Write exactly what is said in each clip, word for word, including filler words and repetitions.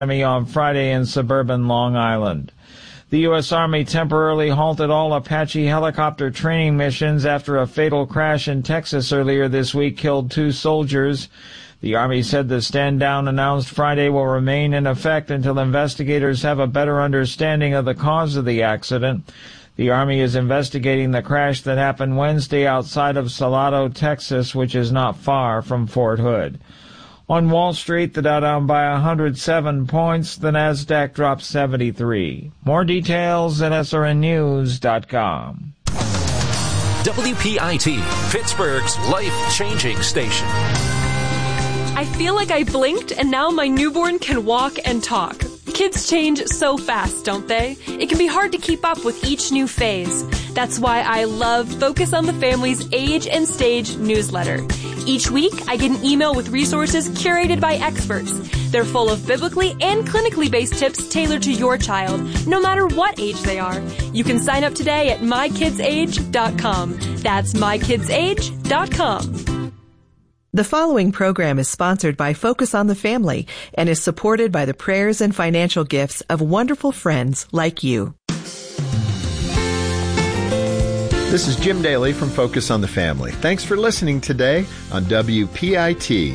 Army on Friday in suburban Long Island. The U S. Army temporarily halted all Apache helicopter training missions after a fatal crash in Texas earlier this week killed two soldiers. The Army said the stand-down announced Friday will remain in effect until investigators have a better understanding of the cause of the accident. The Army is investigating the crash that happened Wednesday outside of Salado, Texas, which is not far from Fort Hood. On Wall Street, the Dow down by one hundred seven points, the Nasdaq dropped seventy-three. More details at S R N news dot com. W P I T, Pittsburgh's life-changing station. I feel like I blinked and now my newborn can walk and talk. Kids change so fast, don't they? It can be hard to keep up with each new phase. That's why I love Focus on the Family's Age and Stage newsletter. Each week, I get an email with resources curated by experts. They're full of biblically and clinically based tips tailored to your child, no matter what age they are. You can sign up today at my kids age dot com. That's my kids age dot com. The following program is sponsored by Focus on the Family and is supported by the prayers and financial gifts of wonderful friends like you. This is Jim Daly from Focus on the Family. Thanks for listening today on W P I T.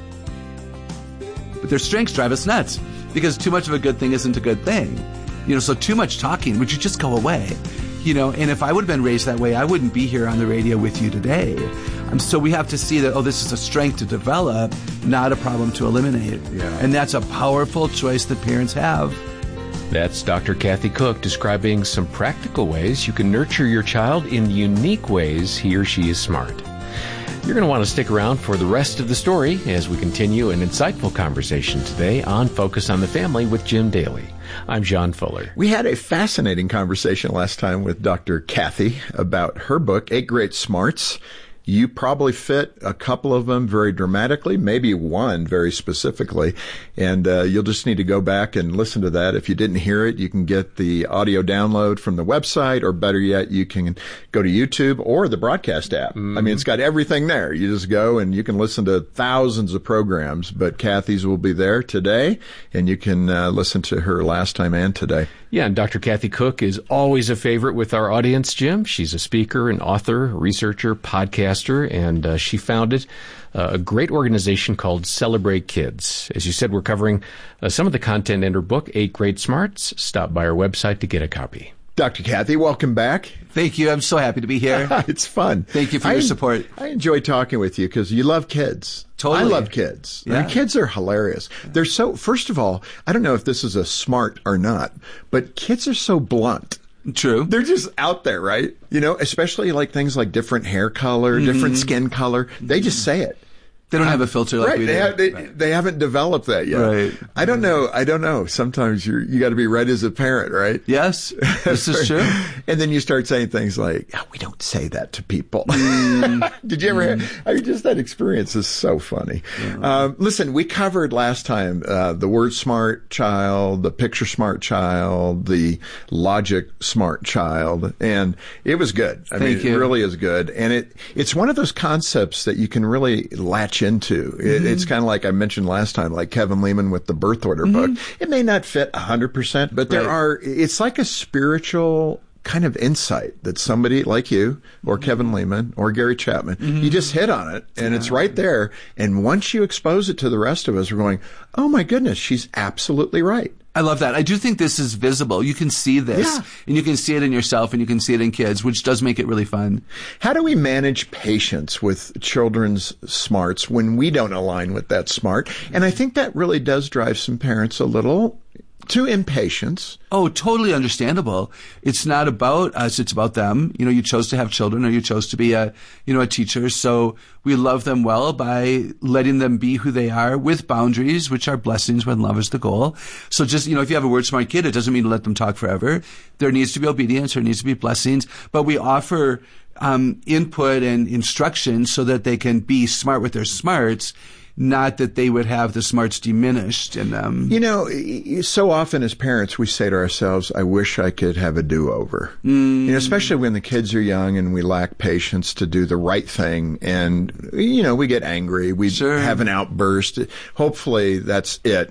But their strengths drive us nuts because too much of a good thing isn't a good thing. You know, so too much talking, would you just go away? You know, and if I would have been raised that way, I wouldn't be here on the radio with you today. Um, so we have to see that, oh, this is a strength to develop, not a problem to eliminate. Yeah. And that's a powerful choice that parents have. That's Doctor Kathy Cook describing some practical ways you can nurture your child in unique ways he or she is smart. You're going to want to stick around for the rest of the story as we continue an insightful conversation today on Focus on the Family with Jim Daly. I'm John Fuller. We had a fascinating conversation last time with Doctor Kathy about her book, Eight Great Smarts. You probably fit a couple of them very dramatically, maybe one very specifically, and uh, you'll just need to go back and listen to that. If you didn't hear it, you can get the audio download from the website, or better yet, you can go to YouTube or the broadcast app. Mm-hmm. I mean, it's got everything there. You just go and you can listen to thousands of programs, but Kathy's will be there today, and you can uh, listen to her last time and today. Yeah, and Doctor Kathy Cook is always a favorite with our audience, Jim. She's a speaker, an author, researcher, podcaster, and uh, she founded uh, a great organization called Celebrate Kids. As you said, we're covering uh, some of the content in her book, Eight Great Smarts. Stop by our website to get a copy. Doctor Kathy, welcome back. Thank you. I'm so happy to be here. It's fun. Thank you for I, your support. I enjoy talking with you because you love kids. Totally. I love kids. Yeah. And kids are hilarious. They're so, first of all, I don't know if this is a smart or not, but kids are so blunt. True. They're just out there, right? You know, especially like things like different hair color, mm-hmm. different skin color. They just say it. They don't have a filter like right. we do. They, have, they, right. they haven't developed that yet. Right. I don't know. I don't know. Sometimes you're, you got to be right as a parent, right? Yes, this is true. And then you start saying things like, oh, we don't say that to people. Mm. Did you ever mm. have, I mean, just that experience is so funny. Yeah. Um, listen, we covered last time uh, the word smart child, the picture smart child, the logic smart child, and it was good. I Thank mean, you. It really is good. And it it's one of those concepts that you can really latch into. It, mm-hmm. It's kind of like I mentioned last time, like Kevin Leman with the birth order mm-hmm. book. It may not fit one hundred percent, but there right. are, it's like a spiritual kind of insight that somebody like you or mm-hmm. Kevin Leman or Gary Chapman, mm-hmm. you just hit on it and yeah. it's right there. And once you expose it to the rest of us, we're going, oh my goodness, she's absolutely right. I love that. I do think this is visible. You can see this, yeah. and you can see it in yourself, and you can see it in kids, which does make it really fun. How do we manage patience with children's smarts when we don't align with that smart? And I think that really does drive some parents a little to impatience. Oh, totally understandable. It's not about us, it's about them. You know, you chose to have children, or you chose to be a, you know, a teacher. So we love them well by letting them be who they are with boundaries, which are blessings when love is the goal. So just, you know, if you have a word smart kid, it doesn't mean to let them talk forever. There needs to be obedience, there needs to be blessings, but we offer um input and instruction so that they can be smart with their smarts. Not that they would have the smarts diminished in them. You know, so often as parents, we say to ourselves, I wish I could have a do-over. Mm. You know, especially when the kids are young and we lack patience to do the right thing. And, you know, we get angry. We sure. have an outburst. Hopefully that's it.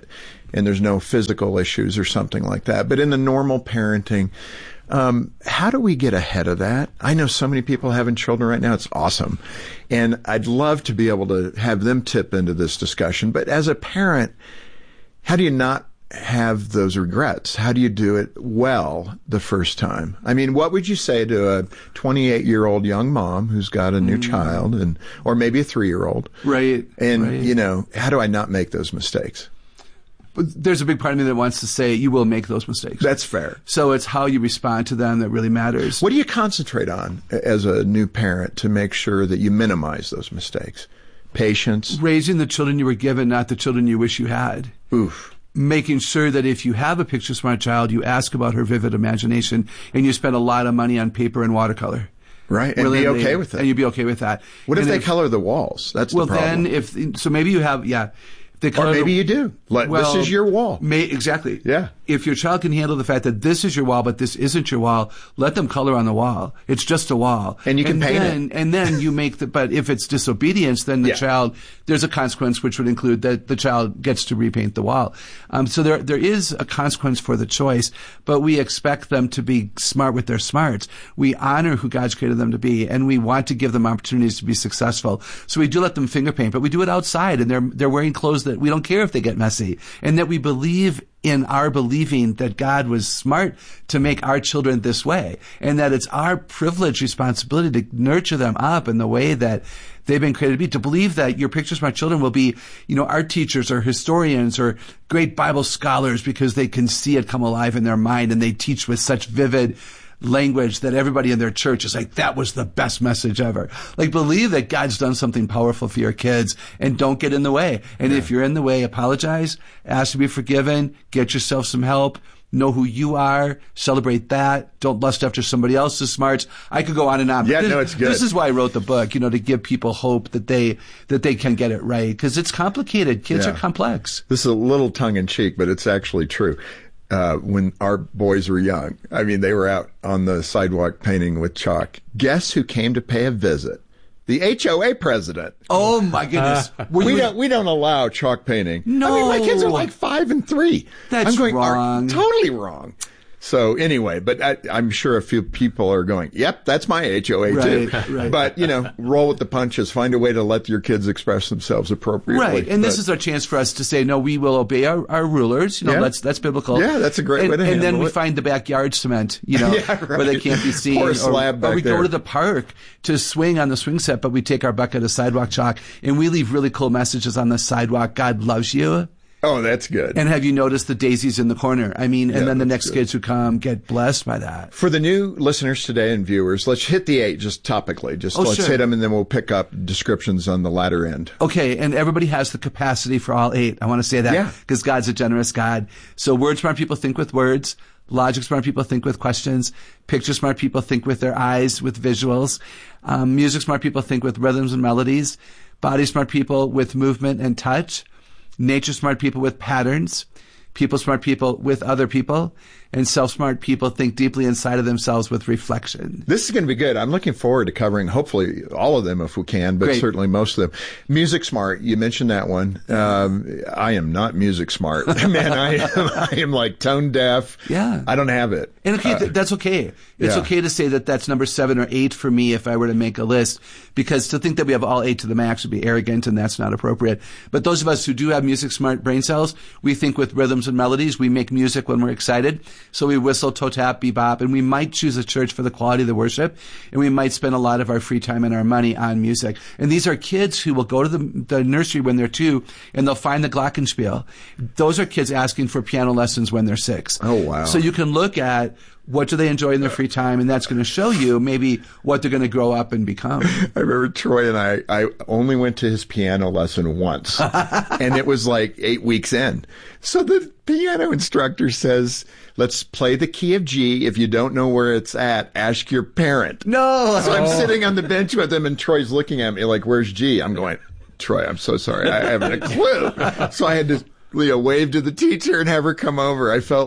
and there's no physical issues or something like that. But in the normal parenting, um, how do we get ahead of that? I know so many people having children right now. It's awesome. And I'd love to be able to have them tip into this discussion. But as a parent, how do you not have those regrets? How do you do it well the first time? I mean, what would you say to a twenty-eight-year-old young mom who's got a new mm. child, and or maybe a three-year-old? Right. And, right. you know, how do I not make those mistakes? There's a big part of me that wants to say you will make those mistakes. That's fair. So it's how you respond to them that really matters. What do you concentrate on as a new parent to make sure that you minimize those mistakes? Patience? Raising the children you were given, not the children you wish you had. Oof. Making sure that if you have a picture smart child, you ask about her vivid imagination, and you spend a lot of money on paper and watercolor. Right, and be okay with it. And you'd be okay with that. What if and they if, color the walls? That's well, the problem. then if so, maybe you have yeah. They or maybe the, you do. Like, well, this is your wall. May, exactly. Yeah. If your child can handle the fact that this is your wall, but this isn't your wall, let them color on the wall. It's just a wall. And you can and paint then, it. And then you make the, but if it's disobedience, then the yeah. child, there's a consequence which would include that the child gets to repaint the wall. Um, so there, there is a consequence for the choice, but we expect them to be smart with their smarts. We honor who God's created them to be, and we want to give them opportunities to be successful. So we do let them finger paint, but we do it outside, and they're, they're wearing clothes that we don't care if they get messy, and that we believe in our believing that God was smart to make our children this way, and that it's our privileged responsibility to nurture them up in the way that they've been created to be, to believe that your picture smart children will be, you know, art teachers or historians or great Bible scholars because they can see it come alive in their mind, and they teach with such vivid language that everybody in their church is like, that was the best message ever. Like, believe that God's done something powerful for your kids, and don't get in the way. And yeah. if you're in the way, apologize, ask to be forgiven, get yourself some help, know who you are, celebrate that, don't lust after somebody else's smarts. I could go on and on. Yeah, this, no, it's good. This is why I wrote the book, you know, to give people hope that they, that they can get it right. Because it's complicated. Kids yeah. are complex. This is a little tongue in cheek, but it's actually true. Uh, when our boys were young, I mean, they were out on the sidewalk painting with chalk. Guess who came to pay a visit? The H O A president. Oh my goodness! Uh, we don't we don't allow chalk painting. No, I mean, my kids are like five and three. That's I'm going, wrong. Totally wrong. So anyway, but I, I'm sure a few people are going, yep, that's my H O A right, too. Right. But, you know, roll with the punches. Find a way to let your kids express themselves appropriately. Right. And but, this is our chance for us to say, no, we will obey our, our rulers. You know, yeah. that's that's biblical. Yeah, that's a great and, way to And handle then we it. find the backyard cement, you know, yeah, right. where they can't be seen. Pour a slab or, back or we there. go to the park to swing on the swing set, but we take our bucket of sidewalk chalk and we leave really cool messages on the sidewalk. God loves you. Oh, that's good. And have you noticed the daisies in the corner? I mean, and yeah, then the next good. kids who come get blessed by that. For the new listeners today and viewers, let's hit the eight just topically. Just oh, let's sure. hit them, and then we'll pick up descriptions on the latter end. Okay, and everybody has the capacity for all eight. I want to say that because yeah. God's a generous God. So word smart people think with words. Logic smart people think with questions. Picture smart people think with their eyes, with visuals. Um, music smart people think with rhythms and melodies. Body smart people with movement and touch. Nature smart people with patterns. People smart people with other people. And self-smart people think deeply inside of themselves with reflection. This is going to be good. I'm looking forward to covering hopefully all of them if we can, but Great. certainly most of them. Music smart, you mentioned that one. Um, I am not music smart. Man, I am, I am like tone deaf. Yeah. I don't have it. And okay, Uh, th- that's okay. It's yeah. okay to say that that's number seven or eight for me if I were to make a list, because to think that we have all eight to the max would be arrogant, and that's not appropriate. But those of us who do have music smart brain cells, we think with rhythms and melodies. We make music when we're excited. So we whistle, toe tap, bebop, and we might choose a church for the quality of the worship, and we might spend a lot of our free time and our money on music. And these are kids who will go to the, the nursery when they're two, and they'll find the glockenspiel. Those are kids asking for piano lessons when they're six. Oh, wow. So you can look at what do they enjoy in their free time, and that's going to show you maybe what they're going to grow up and become. I remember Troy and I, I only went to his piano lesson once, and it was like eight weeks in. So the piano instructor says, let's play the key of G. If you don't know where it's at, ask your parent. No! So I'm sitting on the bench with him, and Troy's looking at me like, where's G? I'm going, Troy, I'm so sorry. I haven't a clue. So I had to, you know, wave to the teacher and have her come over. I felt like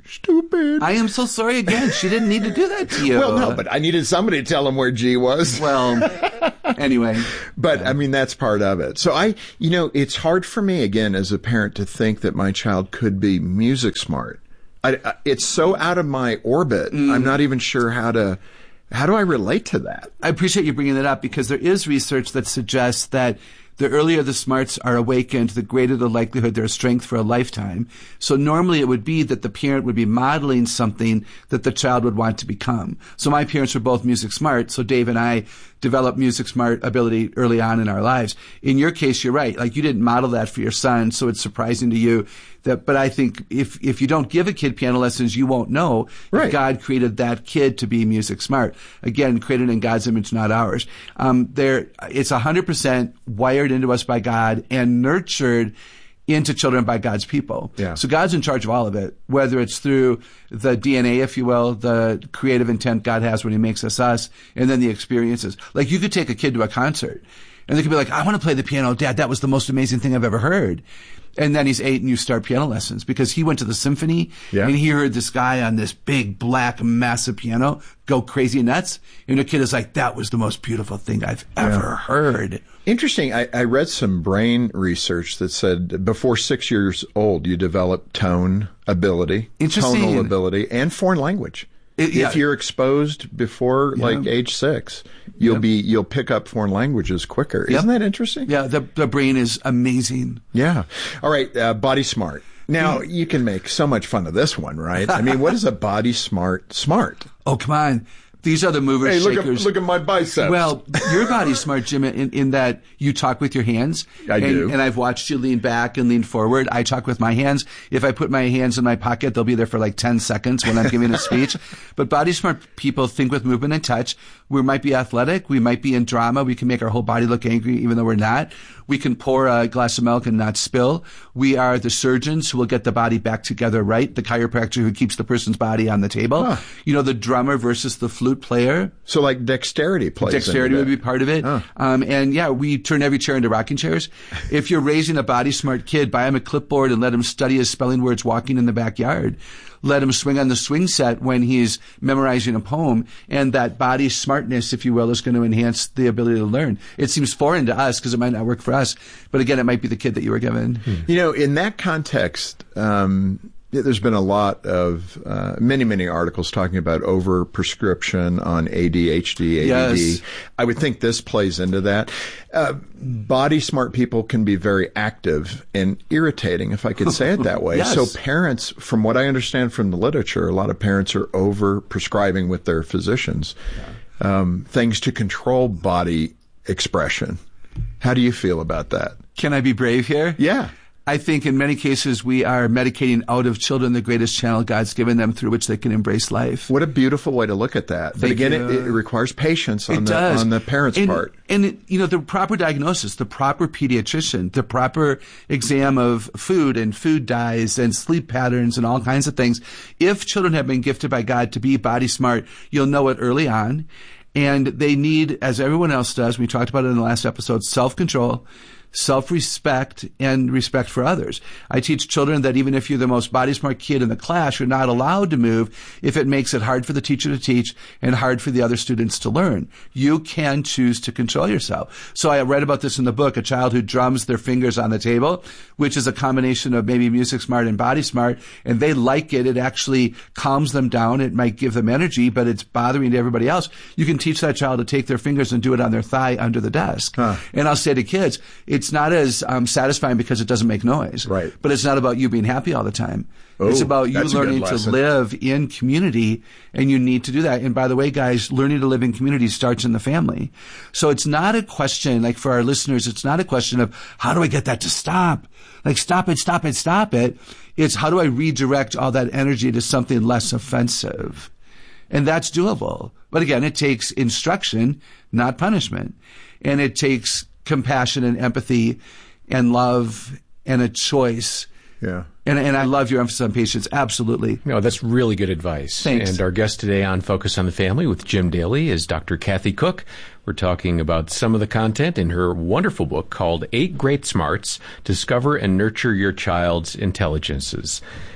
Stupid. I am so sorry again. She didn't need to do that to you. Well, no, but I needed somebody to tell him where G was. Well, anyway. But, yeah. I mean, that's part of it. So I, you know, it's hard for me, again, as a parent to think that my child could be music smart. I, I, it's so out of my orbit. Mm. I'm not even sure how to, how do I relate to that? I appreciate you bringing that up because there is research that suggests that the earlier the smarts are awakened, the greater the likelihood their strength for a lifetime. So normally it would be that the parent would be modeling something that the child would want to become. So my parents were both music smart, so Dave and I developed music smart ability early on in our lives. In your case, you're right. Like you didn't model that for your son, so it's surprising to you that, but I think if, if you don't give a kid piano lessons, you won't know right. if God created that kid to be music smart. Again, created in God's image, not ours. Um, there, it's a hundred percent wired into us by God and nurtured into children by God's people. Yeah. So God's in charge of all of it, whether it's through the D N A, if you will, the creative intent God has when he makes us us, and then the experiences. Like you could take a kid to a concert and they could be like, I want to play the piano. Dad, that was the most amazing thing I've ever heard. And then he's eight and you start piano lessons because he went to the symphony yeah. and he heard this guy on this big, black, massive piano go crazy nuts. And the kid is like, that was the most beautiful thing I've ever yeah. heard. Interesting. I, I read some brain research that said before six years old, you develop tone ability, tonal ability, and foreign language. It, yeah. If you're exposed before yeah. like age six, you'll yeah. be you'll pick up foreign languages quicker. Isn't that interesting? Yeah, the the brain is amazing. Yeah. All right, uh, Body Smart. Now mm. you can make so much fun of this one, right? I mean, what is a Body Smart smart? Oh, come on. These are the movers, hey, look shakers. At, look at my biceps. Well, your body's smart, Jim, in, in that you talk with your hands. I and, do. And I've watched you lean back and lean forward. I talk with my hands. If I put my hands in my pocket, they'll be there for like ten seconds when I'm giving a speech. But body smart people think with movement and touch. We might be athletic. We might be in drama. We can make our whole body look angry even though we're not. We can pour a glass of milk and not spill. We are the surgeons who will get the body back together right. The chiropractor who keeps the person's body on the table. Huh. You know, the drummer versus the flute player. So like dexterity plays Dexterity into would be part of it. Huh. Um, and yeah, we turn every chair into rocking chairs. If you're raising a body smart kid, buy him a clipboard and let him study his spelling words walking in the backyard. Let him swing on the swing set when he's memorizing a poem. And that body smartness, if you will, is going to enhance the ability to learn. It seems foreign to us because it might not work for us. But again, it might be the kid that you were given. Hmm. You know, in that context, um, there's been a lot of, uh, many, many articles talking about over prescription on A D H D, A D D. Yes. I would think this plays into that. Uh, body smart people can be very active and irritating, if I could say it that way. Yes. So parents, from what I understand from the literature, a lot of parents are over prescribing with their physicians, yeah. um, things to control body expression. How do you feel about that? Can I be brave here? Yeah. I think in many cases we are medicating out of children the greatest channel God's given them through which they can embrace life. What a beautiful way to look at that. But Thank again, you. it, it requires patience on it the does. on the parents' and, part. And, it, you know, the proper diagnosis, the proper pediatrician, the proper exam of food and food dyes and sleep patterns and all kinds of things. If children have been gifted by God to be body smart, you'll know it early on. And they need, as everyone else does, we talked about it in the last episode, self-control, self-respect, and respect for others. I teach children that even if you're the most body smart kid in the class, you're not allowed to move if it makes it hard for the teacher to teach and hard for the other students to learn. You can choose to control yourself. So I read about this in the book, a child who drums their fingers on the table, which is a combination of maybe music smart and body smart, and they like it. It actually calms them down. It might give them energy, but it's bothering to everybody else. You can teach that child to take their fingers and do it on their thigh under the desk. Huh. And I'll say to kids, it's not as um, satisfying because it doesn't make noise. Right. But it's not about you being happy all the time. Oh, it's about you that's learning to live in community, and you need to do that. And by the way, guys, learning to live in community starts in the family. So it's not a question, like for our listeners, it's not a question of how do I get that to stop? Like stop it, stop it, stop it. It's how do I redirect all that energy to something less offensive? And that's doable. But again, it takes instruction, not punishment. And it takes compassion and empathy and love and a choice. Yeah. And, and I love your emphasis on patience. Absolutely. No, that's really good advice. Thanks. And our guest today on Focus on the Family with Jim Daly is Doctor Kathy Cook. We're talking about some of the content in her wonderful book called Eight Great Smarts, Discover and Nurture Your Child's Intelligences.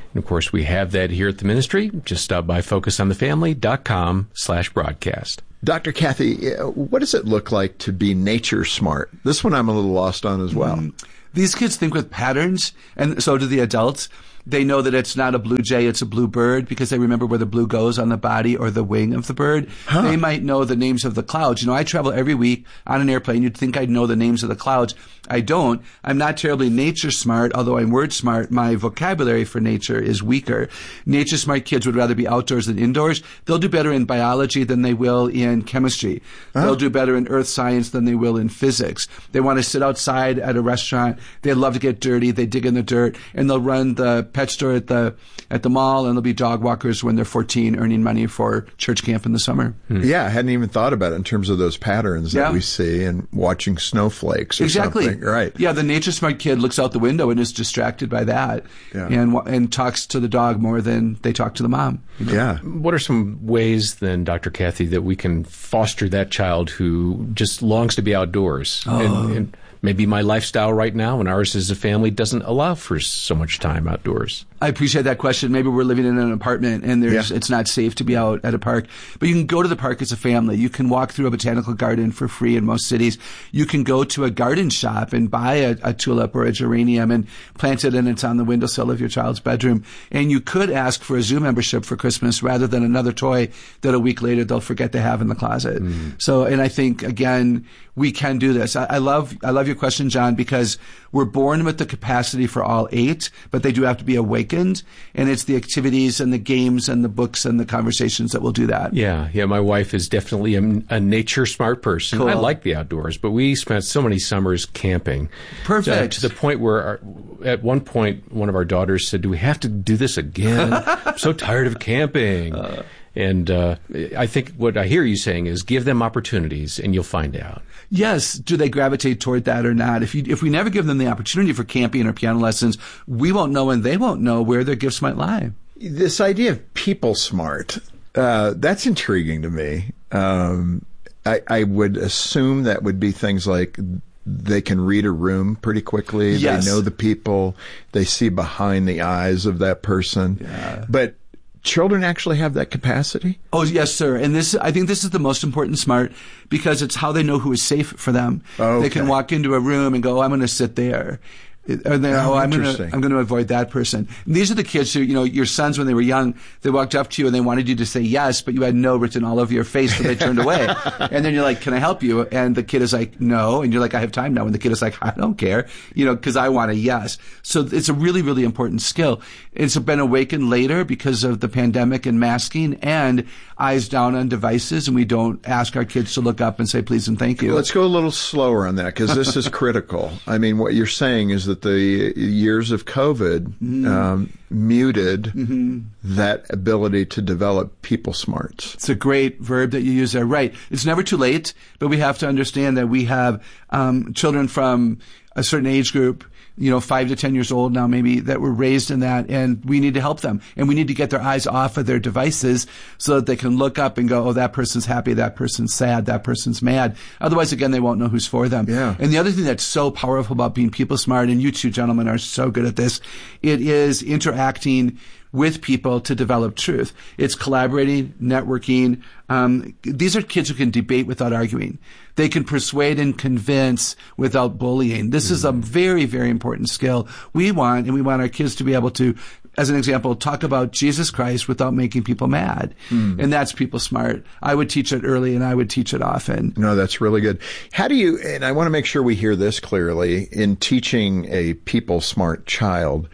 And of course, we have that here at the ministry. Just stop by focus on the family dot com slash broadcast. Doctor Kathy, what does it look like to be nature smart? This one I'm a little lost on as well. Mm, these kids think with patterns, and so do the adults. They know that it's not a blue jay, it's a blue bird, because they remember where the blue goes on the body or the wing of the bird. Huh. They might know the names of the clouds. You know, I travel every week on an airplane. You'd think I'd know the names of the clouds. I don't. I'm not terribly nature smart, although I'm word smart. My vocabulary for nature is weaker. Nature smart kids would rather be outdoors than indoors. They'll do better in biology than they will in chemistry. Huh. They'll do better in earth science than they will in physics. They want to sit outside at a restaurant. They love to get dirty. They dig in the dirt, and they'll run the pet store at the at the mall, and they'll be dog walkers when they're fourteen, earning money for church camp in the summer. Hmm. Yeah, I hadn't even thought about it in terms of those patterns that yeah. we see and watching snowflakes or exactly. something. Right. Yeah, the nature smart kid looks out the window and is distracted by that, yeah. and and talks to the dog more than they talk to the mom. You know? Yeah. What are some ways then, Doctor Kathy, that we can foster that child who just longs to be outdoors? Oh. And, and maybe my lifestyle right now and ours as a family doesn't allow for so much time outdoors. I appreciate that question. Maybe we're living in an apartment and there's yeah. it's not safe to be out at a park. But you can go to the park as a family. You can walk through a botanical garden for free in most cities. You can go to a garden shop and buy a, a tulip or a geranium and plant it, and it's on the windowsill of your child's bedroom. And you could ask for a zoo membership for Christmas rather than another toy that a week later they'll forget to have in the closet. Mm. So, and I think, again, we can do this. I, I love I love your question, John, because we're born with the capacity for all eight, but they do have to be awakened. And it's the activities and the games and the books and the conversations that will do that. Yeah, yeah. My wife is definitely a, a nature smart person. Cool. I like the outdoors, but we spent so many summers camping. Perfect. Uh, to the point where our, at one point, one of our daughters said, "Do we have to do this again? I'm so tired of camping." Uh, And uh, I think what I hear you saying is give them opportunities and you'll find out. Yes. Do they gravitate toward that or not? If you, if we never give them the opportunity for camping or piano lessons, we won't know and they won't know where their gifts might lie. This idea of people smart, uh, that's intriguing to me. Um, I, I would assume that would be things like they can read a room pretty quickly. Yes. They know the people. They see behind the eyes of that person. Yeah. But children actually have that capacity? Oh, yes, sir. And this, I think this is the most important smart because it's how they know who is safe for them. Okay. They can walk into a room and go, oh, I'm going to sit there. Or they, oh, oh, I'm going to I'm going to avoid that person. And these are the kids who, you know, your sons when they were young, they walked up to you and they wanted you to say yes, but you had no written all over your face, so they turned away. And then you're like, "Can I help you?" And the kid is like, "No." And you're like, "I have time now." And the kid is like, "I don't care," you know, because I want a yes. So it's a really, really important skill. It's been awakened later because of the pandemic and masking and eyes down on devices, and we don't ask our kids to look up and say please and thank you. Let's go a little slower on that because this is critical. I mean, what you're saying is that the years of COVID mm-hmm. um, muted mm-hmm. that ability to develop people smarts. It's a great verb that you use there. Right. It's never too late, but we have to understand that we have um, children from a certain age group, you know, five to ten years old now maybe, that were raised in that, and we need to help them. And we need to get their eyes off of their devices so that they can look up and go, oh, that person's happy, that person's sad, that person's mad. Otherwise, again, they won't know who's for them. Yeah. And the other thing that's so powerful about being people smart, and you two gentlemen are so good at this, it is interacting with people to develop truth. It's collaborating, networking. Um, these are kids who can debate without arguing. They can persuade and convince without bullying. This mm-hmm. is a very, very important skill. We want, and we want our kids to be able to, as an example, talk about Jesus Christ without making people mad. Mm. And that's people smart. I would teach it early and I would teach it often. No, that's really good. How do you, and I want to make sure we hear this clearly, in teaching a people smart child,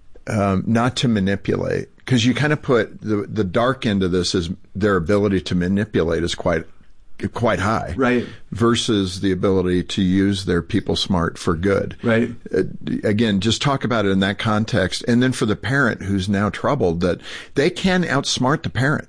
Um, not to manipulate, because you kind of put the the dark end of this is their ability to manipulate is quite quite high, right? Versus the ability to use their people smart for good, right? Uh, again, just talk about it in that context, and then for the parent who's now troubled, that they can outsmart the parent.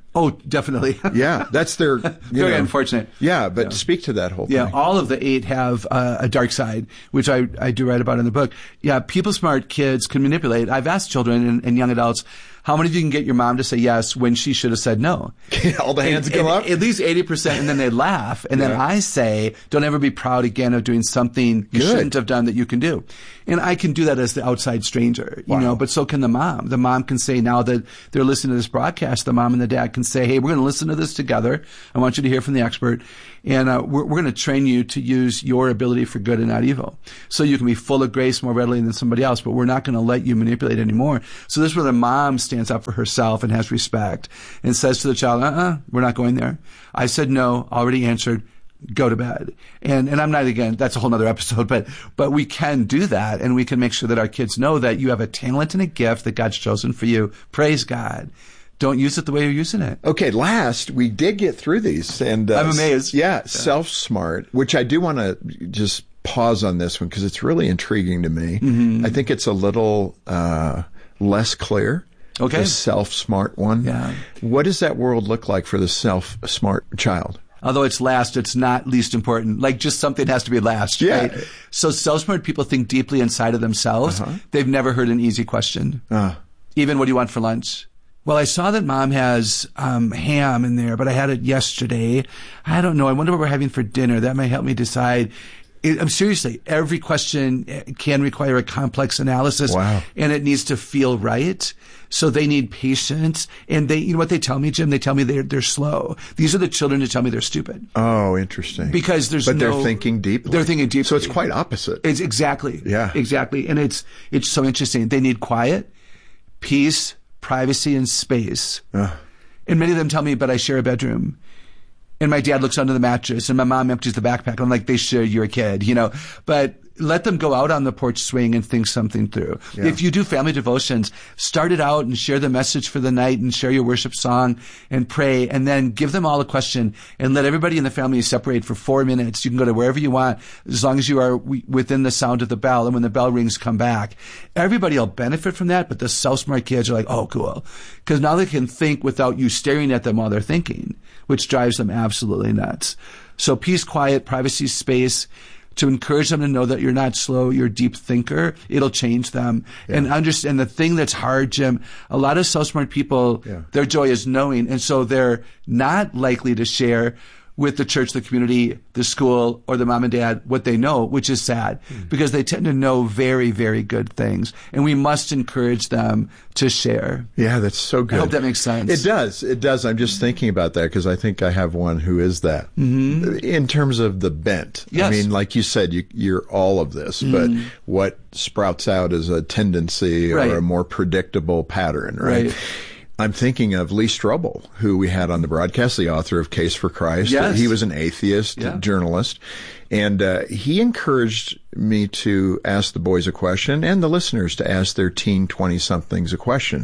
Oh, definitely. Yeah, that's their... You Very know, unfortunate. Yeah, but Yeah. speak to that whole Yeah, thing. all of the eight have uh, a dark side, which I, I do write about in the book. Yeah, people smart kids can manipulate. I've asked children and, and young adults, how many of you can get your mom to say yes when she should have said no? All the hands And- go and up? At least eighty percent, and then they laugh. And then Yeah. I say, don't ever be proud again of doing something you Good. shouldn't have done that you can do. And I can do that as the outside stranger, you Wow. know, but so can the mom. The mom can say, now that they're listening to this broadcast, the mom and the dad can say, hey, we're going to listen to this together. I want you to hear from the expert. And uh, we're, we're going to train you to use your ability for good and not evil. So you can be full of grace more readily than somebody else, but we're not going to let you manipulate anymore. So this is where the mom stands up for herself and has respect and says to the child, uh-uh, we're not going there. I said no, already answered. Go to bed. And, and I'm not, again, that's a whole nother episode, but, but we can do that, and we can make sure that our kids know that you have a talent and a gift that God's chosen for you. Praise God. Don't use it the way you're using it. Okay, last, we did get through these. and uh, I'm amazed. Yeah, self-smart, which I do want to just pause on this one because it's really intriguing to me. Mm-hmm. I think it's a little uh, less clear. Okay. The self-smart one. Yeah. What does that world look like for the self-smart child? Although it's last, it's not least important. Like, just something has to be last, Yeah. right? So self-smart people think deeply inside of themselves. Uh-huh. They've never heard an easy question. Uh, Even, what do you want for lunch? Well, I saw that Mom has um, ham in there, but I had it yesterday. I don't know. I wonder what we're having for dinner. That might help me decide. It, I'm seriously, every question can require a complex analysis. Wow. And it needs to feel right. So they need patience. And they, you know what they tell me, Jim? They tell me they're, they're slow. These are the children who tell me they're stupid. oh, interesting. Because there's But no, they're thinking deeply. They're thinking deeply. So it's quite opposite. It's exactly. Yeah. Exactly. And it's, it's so interesting. They need quiet, peace, privacy, and space. Uh. And many of them tell me, but I share a bedroom. And my dad looks under the mattress and my mom empties the backpack. I'm like, they share your kid, you know, but let them go out on the porch swing and think something through. Yeah. If you do family devotions, start it out and share the message for the night and share your worship song and pray, and then give them all a question and let everybody in the family separate for four minutes. You can go to wherever you want as long as you are w- within the sound of the bell. And when the bell rings, come back. Everybody will benefit from that, but the self-smart kids are like, oh, cool. Because now they can think without you staring at them while they're thinking, which drives them absolutely nuts. So peace, quiet, privacy, space, to encourage them to know that you're not slow, you're a deep thinker. It'll change them. Yeah. And understand the thing that's hard, Jim, a lot of self-smart people, yeah. their joy is knowing. And so they're not likely to share with the church, the community, the school, or the mom and dad what they know, which is sad mm. because they tend to know very, very good things. And we must encourage them to share. Yeah, that's so good. I hope that makes sense. It does. It does. I'm just thinking about that because I think I have one who is that. Mm-hmm. In terms of the bent. Yes. I mean, like you said, you, you're all of this, mm. but what sprouts out is a tendency right. or a more predictable pattern, right? right. I'm thinking of Lee Strobel, who we had on the broadcast, the author of Case for Christ. Yes. He was an atheist yeah. journalist, and uh, he encouraged me to ask the boys a question and the listeners to ask their teen twenty-somethings a question.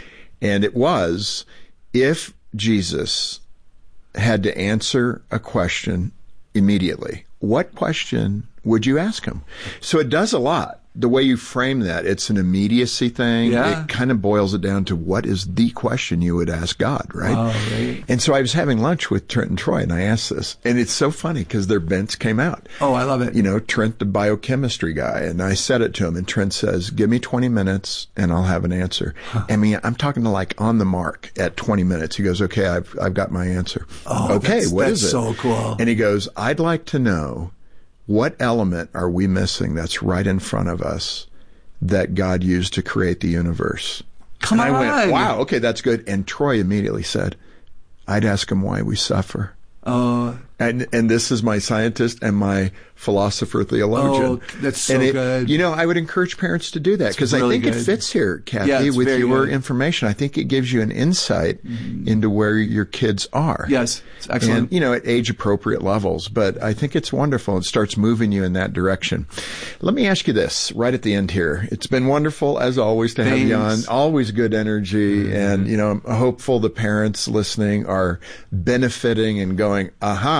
And it was, if Jesus had to answer a question immediately, what question would you ask him? So it does a lot. The way you frame that, it's an immediacy thing. Yeah. It kind of boils it down to what is the question you would ask God, right? Oh, right. And so I was having lunch with Trent and Troy, and I asked this, and it's so funny because their bents came out. Oh, I love it. You know, Trent, the biochemistry guy, and I said it to him, and Trent says, give me twenty minutes, and I'll have an answer. Huh. I mean, I'm talking to like on the mark at twenty minutes. He goes, okay, I've I've got my answer. Oh, okay, that's, what that's is it? so cool. And he goes, I'd like to know, what element are we missing that's right in front of us that God used to create the universe? Come and on. I went, wow, okay, that's good. And Troy immediately said, I'd ask him why we suffer. Oh. And and this is my scientist and my philosopher theologian. Oh, that's so and it, good. You know, I would encourage parents to do that because really I think good. it fits here, Kathy, yeah, with your good. information. I think it gives you an insight mm-hmm. into where your kids are. Yes, it's excellent. And, you know, at age appropriate levels. But I think it's wonderful. It starts moving you in that direction. Let me ask you this right at the end here. It's been wonderful, as always, to Thanks. have you on. Always good energy. Mm-hmm. And, you know, I'm hopeful the parents listening are benefiting and going, aha,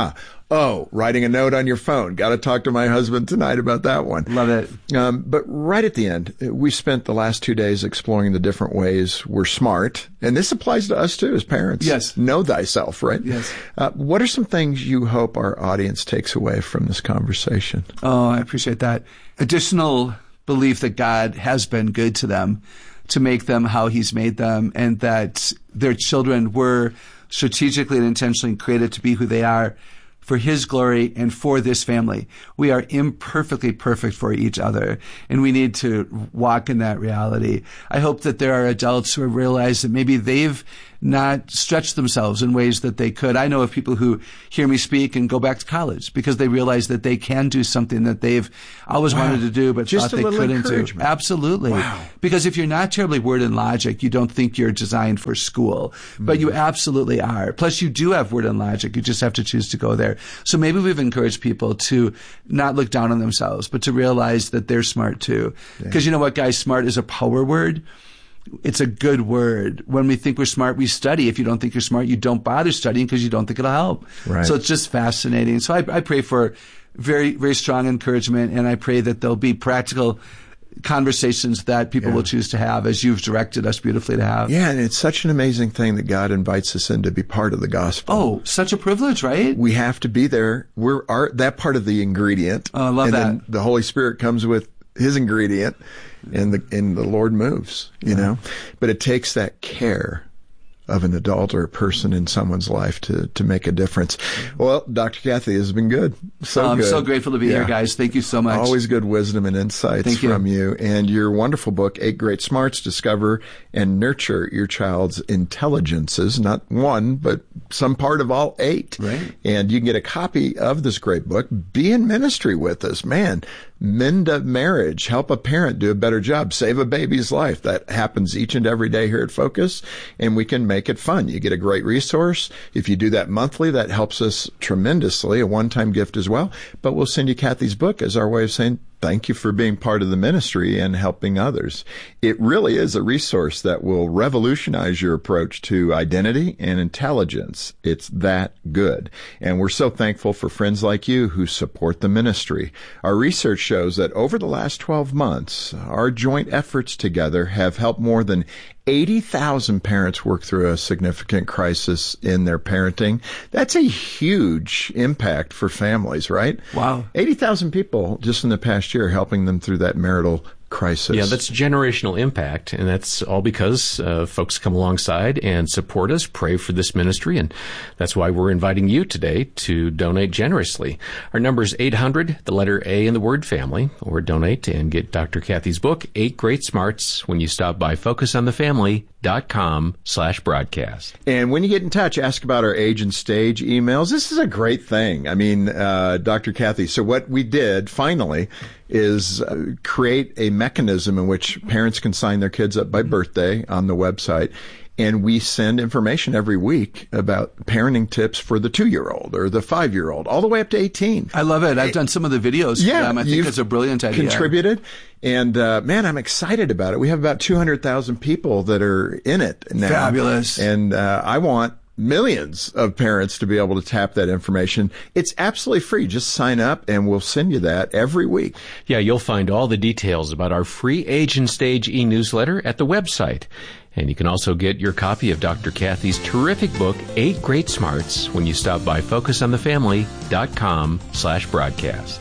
Oh, writing a note on your phone. Got to talk to my husband tonight about that one. Love it. Um, but right at the end, we spent the last two days exploring the different ways we're smart. And this applies to us too as parents. Yes. Know thyself, right? Yes. Uh, what are some things you hope our audience takes away from this conversation? Oh, I appreciate that. Additional belief that God has been good to them, to make them how he's made them, and that their children were strategically and intentionally created to be who they are for his glory and for this family. We are imperfectly perfect for each other, and we need to walk in that reality. I hope that there are adults who have realized that maybe they've not stretched themselves in ways that they could. I know of people who hear me speak and go back to college because they realize that they can do something that they've always wow. wanted to do but Just thought a they little couldn't do. encouragement. Absolutely. Wow. Because if you're not terribly word and logic, you don't think you're designed for school. Mm-hmm. But you absolutely are. Plus, you do have word and logic. You just have to choose to go there. So maybe we've encouraged people to not look down on themselves, but to realize that they're smart too. Because yeah. you know what, guys? Smart is a power word. It's a good word. When we think we're smart, we study. If you don't think you're smart, you don't bother studying because you don't think it'll help. Right. So it's just fascinating. So I, I pray for very, very strong encouragement, and I pray that there'll be practical conversations that people yeah. will choose to have as you've directed us beautifully to have. Yeah, and it's such an amazing thing that God invites us in to be part of the gospel. Oh, such a privilege, right? We have to be there. We're our, that part of the ingredient. Oh, I love and that. Then the Holy Spirit comes with his ingredient, and the and the Lord moves, you yeah. know. But it takes that care of an adult or a person in someone's life to to make a difference. Well, Doctor Cathy, this has been good. So oh, I'm good. so grateful to be yeah. here, guys. Thank you so much. Always good wisdom and insights Thank from you. you. And your wonderful book, Eight Great Smarts, Discover and Nurture Your Child's Intelligences. Not one, but some part of all eight. Right. And you can get a copy of this great book. Be in ministry with us. Man, mend a marriage, help a parent do a better job, save a baby's life. That happens each and every day here at Focus, and we can make it fun. You get a great resource. If you do that monthly, that helps us tremendously, a one-time gift as well. But we'll send you Cathy's book as our way of saying thank you for being part of the ministry and helping others. It really is a resource that will revolutionize your approach to identity and intelligence. It's that good. And we're so thankful for friends like you who support the ministry. Our research shows that over the last twelve months, our joint efforts together have helped more than eighty thousand parents work through a significant crisis in their parenting. That's a huge impact for families, right? Wow. eighty thousand people just in the past year helping them through that marital crisis. Yeah, that's generational impact, and that's all because uh, folks come alongside and support us, pray for this ministry, and that's why we're inviting you today to donate generously. Our number is eight hundred, the letter A in the word family, or donate and get Doctor Cathy's book, Eight Great Smarts, when you stop by focus on the family dot com slash broadcast. And when you get in touch, ask about our age and stage emails. This is a great thing. I mean, uh, Doctor Cathy, so what we did finally is uh, create a mechanism in which parents can sign their kids up by birthday on the website. And we send information every week about parenting tips for the two-year-old or the five-year-old, all the way up to eighteen. I love it. I've done some of the videos for yeah, them. I think it's a brilliant idea. Contributed. And, uh, man, I'm excited about it. We have about two hundred thousand people that are in it now. Fabulous. And uh, I want millions of parents to be able to tap that information. It's absolutely free. Just sign up and we'll send you that every week. Yeah, you'll find all the details about our free Age and Stage e-newsletter at the website. And you can also get your copy of Doctor Cathy's terrific book, Eight Great Smarts, when you stop by focus on the family dot com slash broadcast.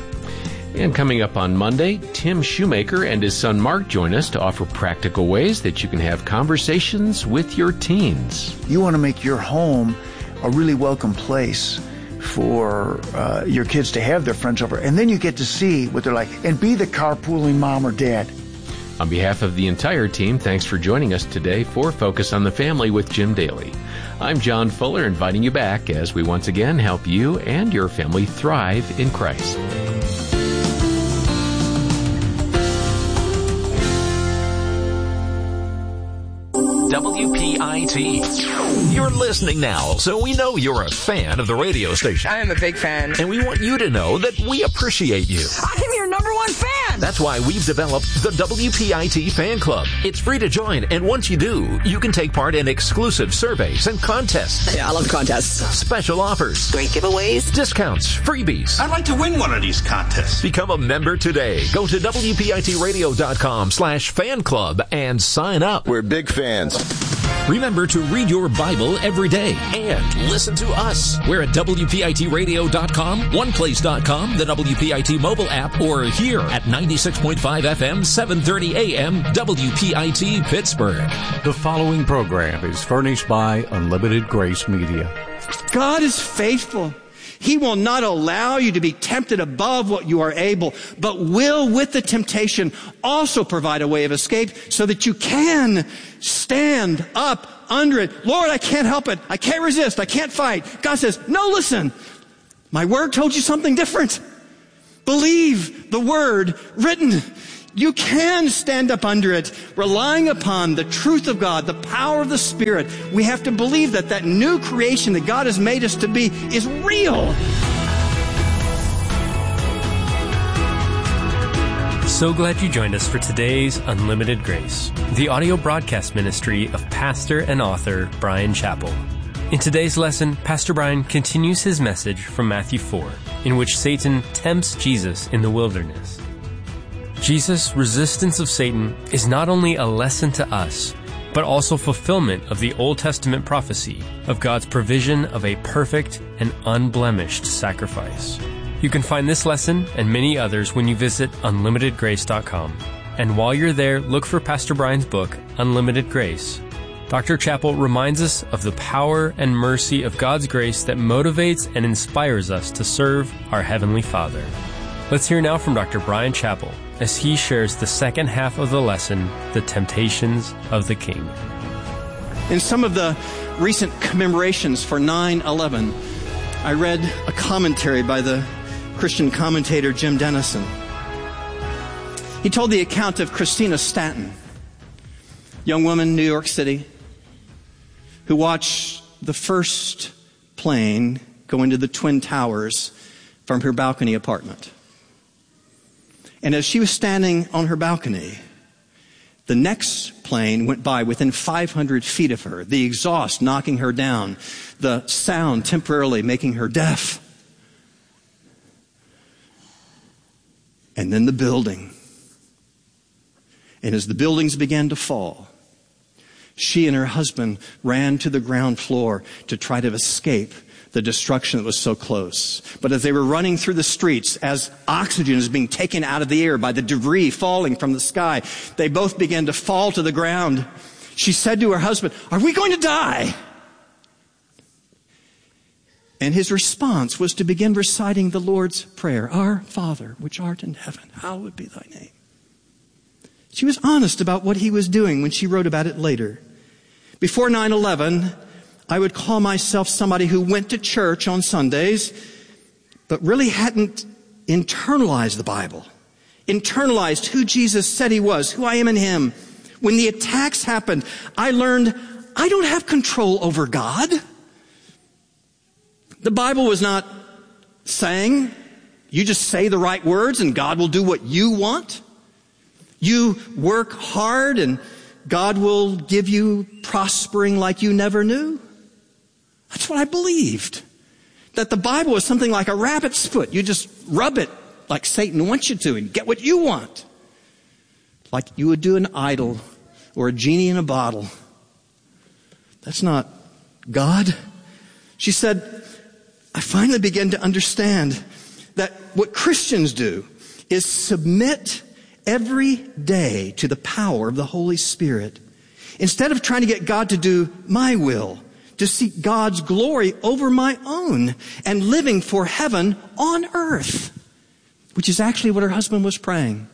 And coming up on Monday, Tim Shoemaker and his son Mark join us to offer practical ways that you can have conversations with your teens. You want to make your home a really welcome place for uh, your kids to have their friends over. And then you get to see what they're like and be the carpooling mom or dad. On behalf of the entire team, thanks for joining us today for Focus on the Family with Jim Daly. I'm John Fuller, inviting you back as we once again help you and your family thrive in Christ. W P I T. You're listening now, so we know you're a fan of the radio station. I am a big fan. And we want you to know that we appreciate you. I'm your your number one fan. That's why we've developed the W P I T Fan Club. It's free to join, and once you do, you can take part in exclusive surveys and contests. Yeah, I love contests. Special offers. Great giveaways. Discounts. Freebies. I'd like to win one of these contests. Become a member today. Go to W P I T radio dot com slash fan club and sign up. We're big fans. Remember to read your Bible every day and listen to us. We're at W P I T radio dot com, one place dot com, the W P I T mobile app, or here at ninety-six point five F M, seven thirty A M, W P I T Pittsburgh. The following program is furnished by Unlimited Grace Media. God is faithful. He will not allow you to be tempted above what you are able, but will, with the temptation, also provide a way of escape so that you can stand up under it. Lord, I can't help it. I can't resist. I can't fight. God says, no, listen. My word told you something different. Believe the word written. You can stand up under it, relying upon the truth of God, the power of the Spirit. We have to believe that that new creation that God has made us to be is real. So glad you joined us for today's Unlimited Grace, the audio broadcast ministry of pastor and author Bryan Chapell. In today's lesson, Pastor Bryan continues his message from Matthew four, in which Satan tempts Jesus in the wilderness. Jesus' resistance of Satan is not only a lesson to us, but also fulfillment of the Old Testament prophecy of God's provision of a perfect and unblemished sacrifice. You can find this lesson and many others when you visit unlimited grace dot com. And while you're there, look for Pastor Bryan's book, Unlimited Grace. Doctor Chapell reminds us of the power and mercy of God's grace that motivates and inspires us to serve our Heavenly Father. Let's hear now from Doctor Bryan Chapell as he shares the second half of the lesson, The Temptations of the King. In some of the recent commemorations for nine eleven, I read a commentary by the Christian commentator Jim Denison. He told the account of Christina Stanton, young woman, New York City, who watched the first plane go into the Twin Towers from her balcony apartment. And as she was standing on her balcony, the next plane went by within five hundred feet of her, the exhaust knocking her down, the sound temporarily making her deaf. And then the building. And as the buildings began to fall, she and her husband ran to the ground floor to try to escape the destruction that was so close. But as they were running through the streets, as oxygen is being taken out of the air by the debris falling from the sky, they both began to fall to the ground. She said to her husband, "Are we going to die?" And his response was to begin reciting the Lord's Prayer, "Our Father, which art in heaven, hallowed be thy name." She was honest about what he was doing when she wrote about it later. Before nine eleven, I would call myself somebody who went to church on Sundays, but really hadn't internalized the Bible, internalized who Jesus said he was, who I am in him. When the attacks happened, I learned I don't have control over God. The Bible was not saying, you just say the right words and God will do what you want. You work hard and God will give you prospering like you never knew. That's what I believed. That the Bible was something like a rabbit's foot. You just rub it like Satan wants you to and get what you want. Like you would do an idol or a genie in a bottle. That's not God. She said, I finally began to understand that what Christians do is submit every day to the power of the Holy Spirit. Instead of trying to get God to do my will, to seek God's glory over my own and living for heaven on earth, which is actually what her husband was praying.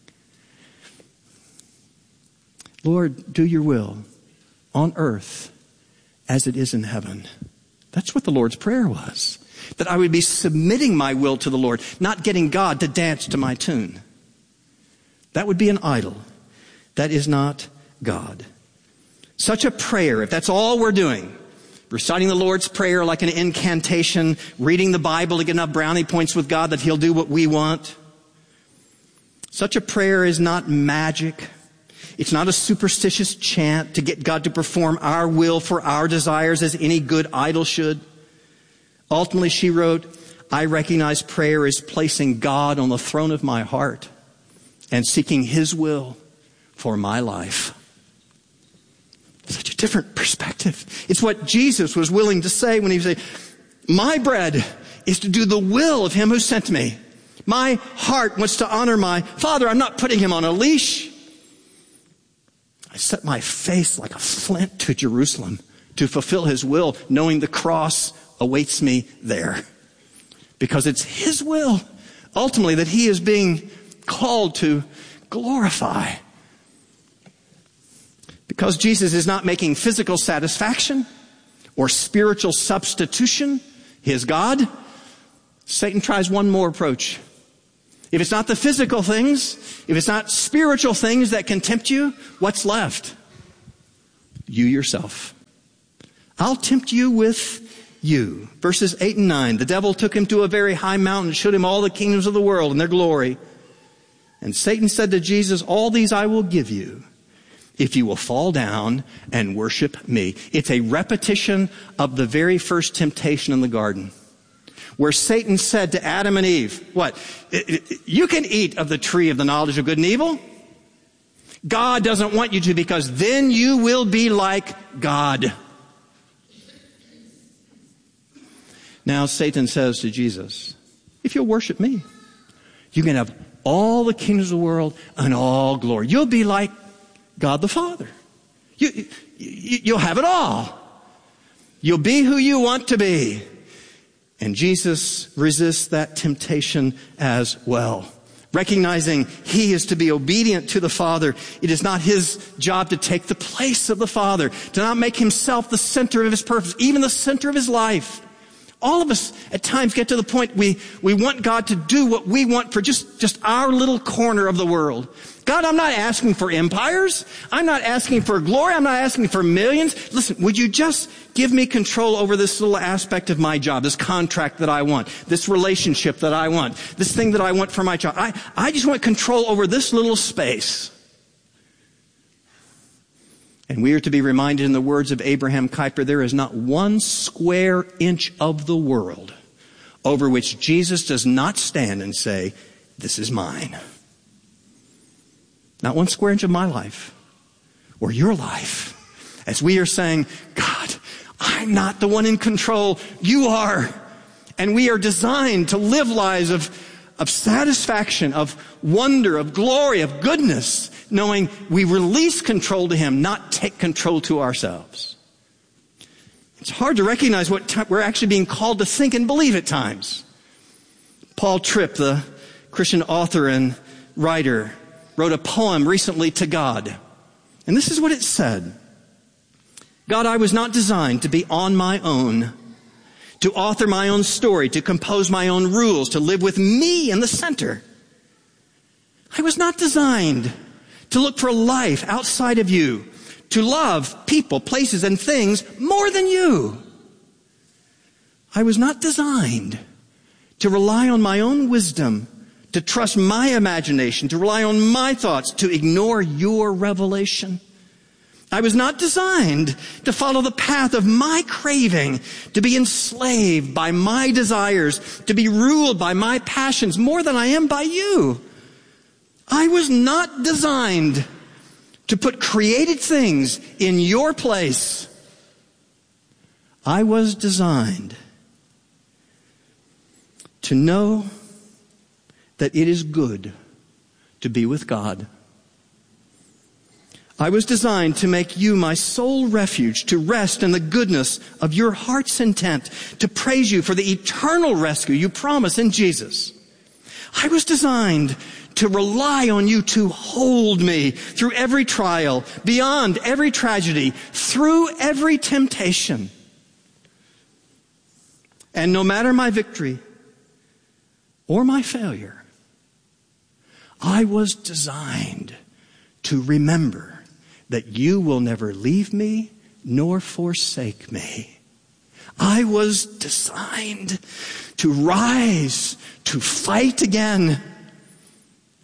Lord, do your will on earth as it is in heaven. That's what the Lord's prayer was. That I would be submitting my will to the Lord, not getting God to dance to my tune. That would be an idol. That is not God. Such a prayer, if that's all we're doing, reciting the Lord's Prayer like an incantation, reading the Bible to get enough brownie points with God that he'll do what we want, Such a prayer is not magic. It's not a superstitious chant to get God to perform our will for our desires as any good idol should. Ultimately, she wrote, I recognize prayer is placing God on the throne of my heart and seeking His will for my life. Such a different perspective. It's what Jesus was willing to say when he said, my bread is to do the will of Him who sent me. My heart wants to honor my Father. I'm not putting Him on a leash. I set my face like a flint to Jerusalem to fulfill His will, knowing the cross awaits me there. Because it's His will, ultimately, that He is being called to glorify. Because Jesus is not making physical satisfaction or spiritual substitution His God, Satan tries one more approach. If it's not the physical things, if it's not spiritual things that can tempt you, what's left? You yourself. I'll tempt you with you. Verses eight and nine. The devil took him to a very high mountain and showed him all the kingdoms of the world and their glory. And Satan said to Jesus, all these I will give you if you will fall down and worship me. It's a repetition of the very first temptation in the garden, where Satan said to Adam and Eve, what? You can eat of the tree of the knowledge of good and evil. God doesn't want you to, because then you will be like God. Now Satan says to Jesus, if you'll worship me, you can have all the kingdoms of the world and all glory. You'll be like God the Father. You, you, you'll have it all. You'll be who you want to be. And Jesus resists that temptation as well. Recognizing He is to be obedient to the Father. It is not His job to take the place of the Father, to not make Himself the center of His purpose, even the center of His life. All of us at times get to the point we, we want God to do what we want for just, just our little corner of the world. God, I'm not asking for empires. I'm not asking for glory. I'm not asking for millions. Listen, would you just give me control over this little aspect of my job, this contract that I want, this relationship that I want, this thing that I want for my child. I, I just want control over this little space. And we are to be reminded in the words of Abraham Kuyper, there is not one square inch of the world over which Jesus does not stand and say, this is mine. Not one square inch of my life or your life. As we are saying, God, I'm not the one in control. You are. And we are designed to live lives of, of satisfaction, of wonder, of glory, of goodness, knowing we release control to Him, not take control to ourselves. It's hard to recognize what t- we're actually being called to think and believe at times. Paul Tripp, the Christian author and writer, wrote a poem recently to God. And this is what it said. God, I was not designed to be on my own, to author my own story, to compose my own rules, to live with me in the center. I was not designed to look for life outside of you, to love people, places, and things more than you. I was not designed to rely on my own wisdom, to trust my imagination, to rely on my thoughts, to ignore your revelation. I was not designed to follow the path of my craving, to be enslaved by my desires, to be ruled by my passions more than I am by you. I was not designed to put created things in your place. I was designed to know that it is good to be with God. I was designed to make you my sole refuge, to rest in the goodness of your heart's intent, to praise you for the eternal rescue you promise in Jesus. I was designed to rely on you to hold me through every trial, beyond every tragedy, through every temptation. And no matter my victory or my failure, I was designed to remember that you will never leave me nor forsake me. I was designed to rise, to fight again.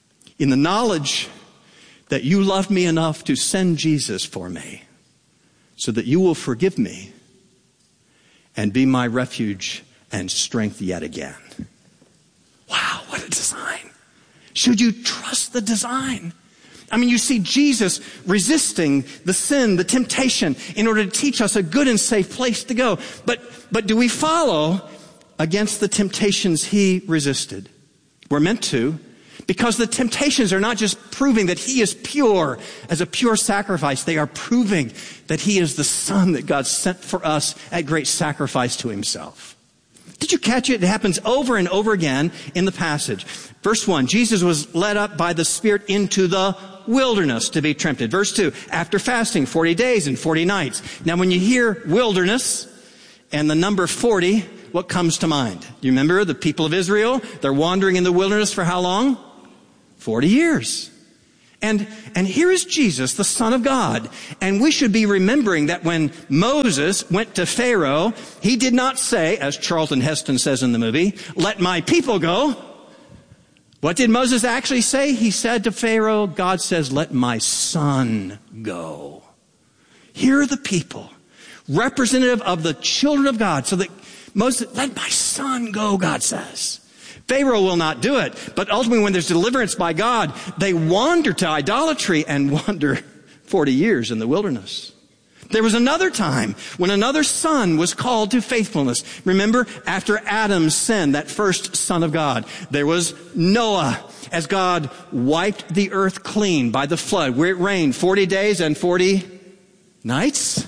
in the knowledge that you love me enough to send Jesus for me so that you will forgive me and be my refuge and strength yet again. Wow, what a design. Should you trust the design? I mean, you see Jesus resisting the sin, the temptation, in order to teach us a good and safe place to go. But, but do we follow against the temptations he resisted? We're meant to, because the temptations are not just proving that he is pure as a pure sacrifice. They are proving that he is the Son that God sent for us at great sacrifice to himself. Did you catch it? It happens over and over again in the passage. Verse one, Jesus was led up by the Spirit into the wilderness to be tempted. Verse two, after fasting forty days and forty nights. Now when you hear wilderness and the number forty, what comes to mind? You remember the people of Israel? They're wandering in the wilderness for how long? forty years. And, and here is Jesus, the Son of God. And we should be remembering that when Moses went to Pharaoh, he did not say, as Charlton Heston says in the movie, let my people go. What did Moses actually say? He said to Pharaoh, God says, let my son go. Here are the people, representative of the children of God. So that Moses, let my son go, God says. Pharaoh will not do it. But ultimately, when there's deliverance by God, they wander to idolatry and wander forty years in the wilderness. There was another time when another son was called to faithfulness. Remember, after Adam's sin, that first son of God, there was Noah, as God wiped the earth clean by the flood, where it rained forty days and forty nights.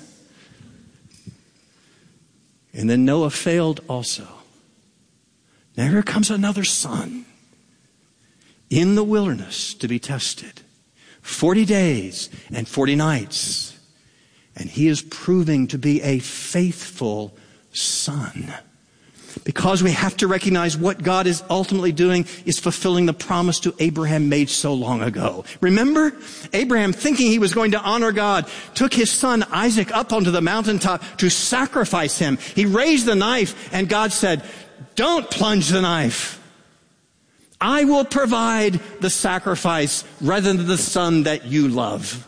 And then Noah failed also. Now here comes another son in the wilderness to be tested. Forty days and forty nights. And he is proving to be a faithful son. Because we have to recognize what God is ultimately doing is fulfilling the promise to Abraham made so long ago. Remember? Abraham, thinking he was going to honor God, took his son Isaac up onto the mountaintop to sacrifice him. He raised the knife and God said, don't plunge the knife. I will provide the sacrifice rather than the son that you love.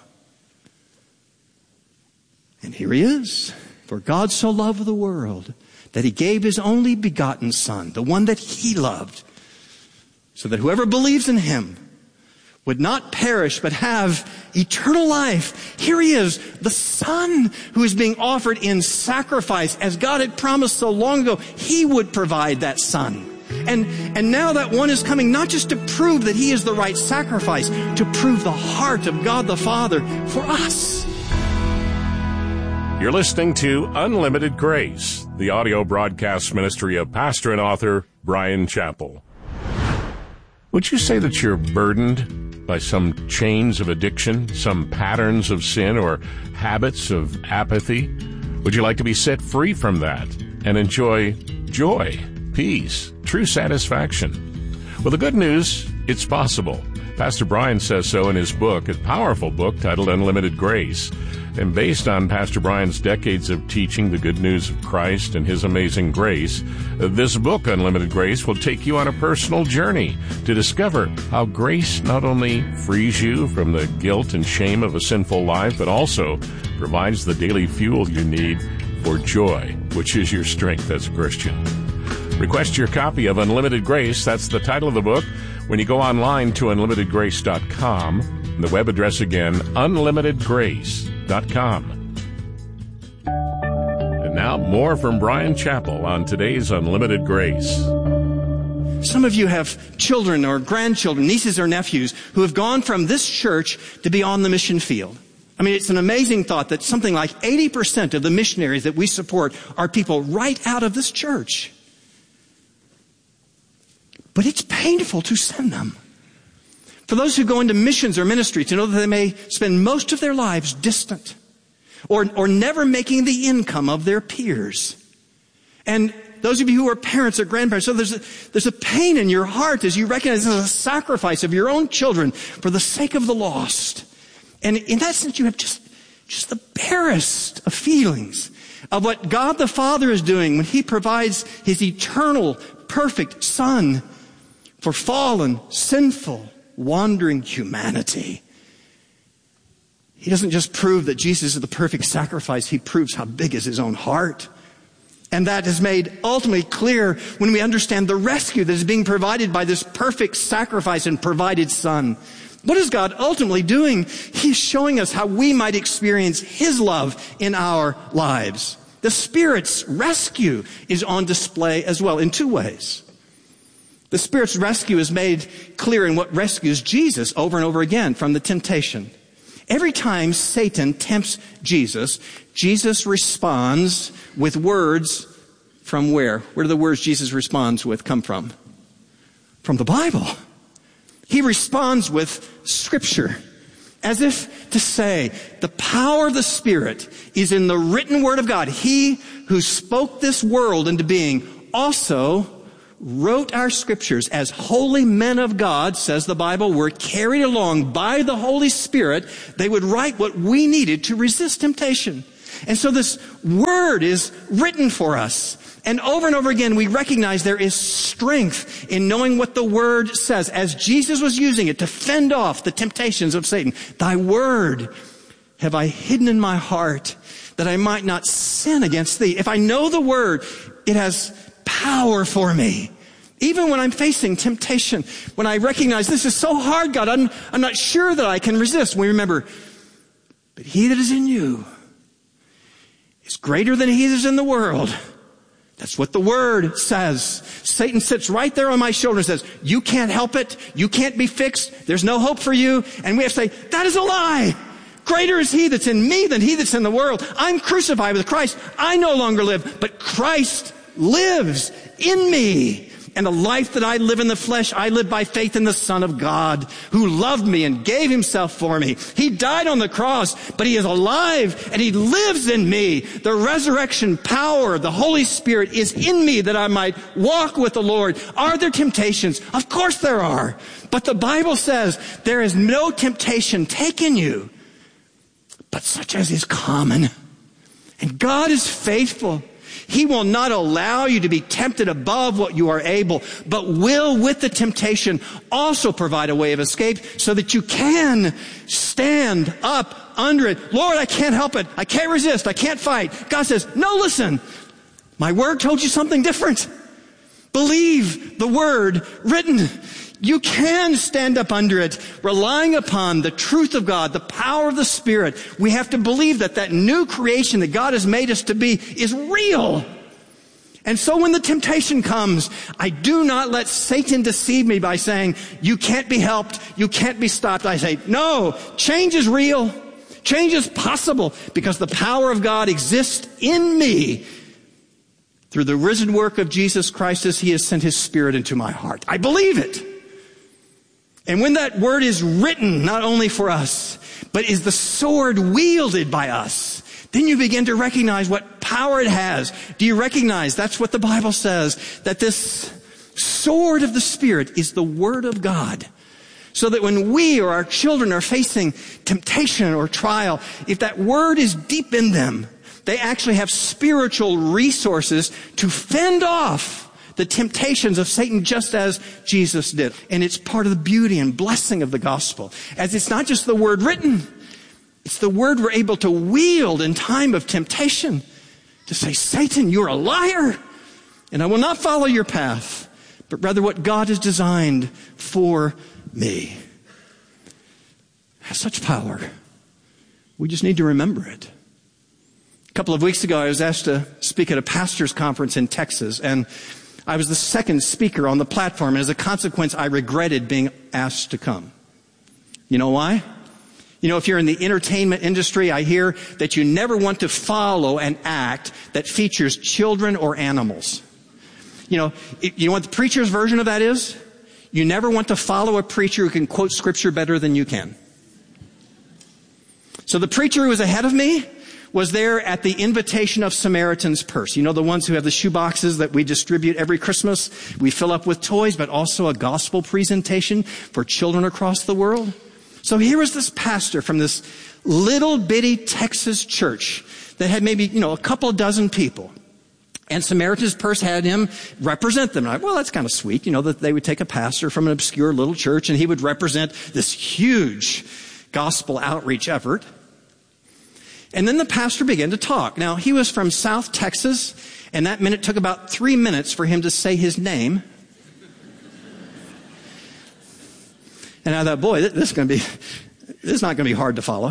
And here he is. For God so loved the world that he gave his only begotten son, the one that he loved, so that whoever believes in him would not perish but have eternal life. Here he is, the son who is being offered in sacrifice. As God had promised so long ago, he would provide that son. And, and now that one is coming not just to prove that he is the right sacrifice, to prove the heart of God the Father for us. You're listening to Unlimited Grace, the audio broadcast ministry of pastor and author Bryan Chapell. Would you say that you're burdened by some chains of addiction, some patterns of sin, or habits of apathy? Would you like to be set free from that and enjoy joy, peace, true satisfaction? Well, the good news, it's possible. Pastor Bryan says so in his book, a powerful book titled Unlimited Grace. And based on Pastor Bryan's decades of teaching the good news of Christ and his amazing grace, this book, Unlimited Grace, will take you on a personal journey to discover how grace not only frees you from the guilt and shame of a sinful life, but also provides the daily fuel you need for joy, which is your strength as a Christian. Request your copy of Unlimited Grace. That's the title of the book when you go online to unlimited grace dot com. The web address again, unlimited grace dot com. And now more from Bryan Chapell on today's Unlimited Grace. Some of you have children or grandchildren, nieces or nephews, who have gone from this church to be on the mission field. I mean, it's an amazing thought that something like eighty percent of the missionaries that we support are people right out of this church. But it's painful to send them. For those who go into missions or ministry, to know that they may spend most of their lives distant or, or never making the income of their peers. And those of you who are parents or grandparents, so there's a, there's a pain in your heart as you recognize this is a sacrifice of your own children for the sake of the lost. And in that sense, you have just, just the barest of feelings of what God the Father is doing when he provides his eternal, perfect Son for fallen, sinful, wandering humanity. He doesn't just prove that Jesus is the perfect sacrifice. He proves how big is his own heart. And that is made ultimately clear when we understand the rescue that is being provided by this perfect sacrifice and provided Son. What is God ultimately doing? He's showing us how we might experience his love in our lives. The Spirit's rescue is on display as well in two ways. The Spirit's rescue is made clear in what rescues Jesus over and over again from the temptation. Every time Satan tempts Jesus, Jesus responds with words from where? Where do the words Jesus responds with come from? From the Bible. He responds with Scripture, as if to say, the power of the Spirit is in the written Word of God. He who spoke this world into being also wrote our Scriptures. As holy men of God, says the Bible, were carried along by the Holy Spirit, they would write what we needed to resist temptation. And so this Word is written for us. And over and over again, we recognize there is strength in knowing what the Word says, as Jesus was using it to fend off the temptations of Satan. Thy Word have I hidden in my heart, that I might not sin against thee. If I know the Word, it has power for me. Even when I'm facing temptation, when I recognize this is so hard, God, I'm, I'm not sure that I can resist. We remember, but he that is in you is greater than he that is in the world. That's what the Word says. Satan sits right there on my shoulder and says, you can't help it. You can't be fixed. There's no hope for you. And we have to say, that is a lie. Greater is he that's in me than he that's in the world. I'm crucified with Christ. I no longer live, but Christ lives in me. And the life that I live in the flesh, I live by faith in the Son of God, who loved me and gave himself for me. He died on the cross, but he is alive and he lives in me. The resurrection power of the Holy Spirit is in me that I might walk with the Lord. Are there temptations? Of course there are. But the Bible says there is no temptation taken you, but such as is common. And God is faithful. He will not allow you to be tempted above what you are able, but will, with the temptation, also provide a way of escape so that you can stand up under it. Lord, I can't help it. I can't resist. I can't fight. God says, no, listen. My Word told you something different. Believe the Word written. You can stand up under it, relying upon the truth of God, the power of the Spirit. We have to believe that that new creation that God has made us to be is real. And so when the temptation comes, I do not let Satan deceive me by saying, you can't be helped, you can't be stopped. I say, no, change is real. Change is possible because the power of God exists in me through the risen work of Jesus Christ as he has sent his Spirit into my heart. I believe it. And when that Word is written, not only for us, but is the sword wielded by us, then you begin to recognize what power it has. Do you recognize that's what the Bible says, that this sword of the Spirit is the Word of God? So that when we or our children are facing temptation or trial, if that Word is deep in them, they actually have spiritual resources to fend off the temptations of Satan just as Jesus did. And it's part of the beauty and blessing of the gospel. As it's not just the Word written, it's the Word we're able to wield in time of temptation. To say, Satan, you're a liar, and I will not follow your path, but rather what God has designed for me. It has such power. We just need to remember it. A couple of weeks ago, I was asked to speak at a pastor's conference in Texas, and I was the second speaker on the platform, and as a consequence, I regretted being asked to come. You know why? You know, if you're in the entertainment industry, I hear that you never want to follow an act that features children or animals. You know, you know what the preacher's version of that is? You never want to follow a preacher who can quote Scripture better than you can. So the preacher who was ahead of me was there at the Invitation of Samaritan's Purse. You know, the ones who have the shoe boxes that we distribute every Christmas. We fill up with toys, but also a gospel presentation for children across the world. So here was this pastor from this little bitty Texas church that had maybe, you know, a couple dozen people. And Samaritan's Purse had him represent them. And I, well, that's kind of sweet, you know, that they would take a pastor from an obscure little church and he would represent this huge gospel outreach effort. And then the pastor began to talk. Now, he was from South Texas, and that minute took about three minutes for him to say his name. And I thought, boy, this is going to be, this is not going to be hard to follow.